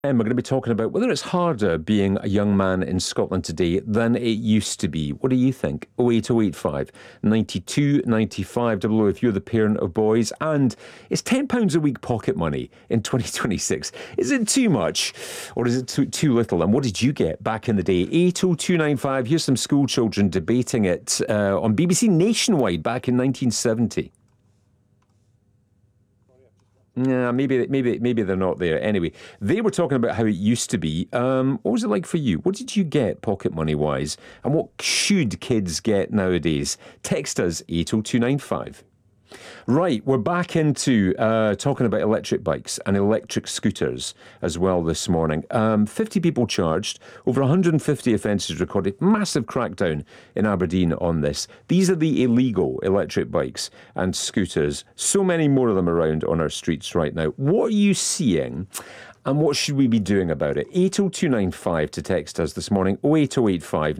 And we're going to be talking about whether it's harder being a young man in Scotland today than it used to be. What do you think? 08085 92 95 00 if you're the parent of boys. And is £10 a week pocket money in 2026? Is it too much or is it too little? And what did you get back in the day? 80295. Here's some school children debating it on BBC Nationwide back in 1970. Yeah, maybe they're not there. Anyway, they were talking about how it used to be. What was it like for you? What did you get pocket money wise? And what should kids get nowadays? Text us 80295. Right, we're back into talking about electric bikes and electric scooters as well this morning. 50 people charged, over 150 offences recorded. Massive crackdown in Aberdeen on this. These are the illegal electric bikes and scooters. So many more of them around on our streets right now. What are you seeing? And what should we be doing about it? 80295 to text us this morning, 08085